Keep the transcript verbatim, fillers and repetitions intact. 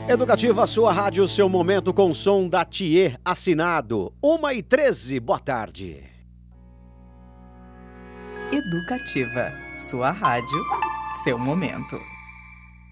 Educativa, sua rádio, seu momento com som da Thier, assinado. uma e treze, boa tarde. Educativa, sua rádio, seu momento.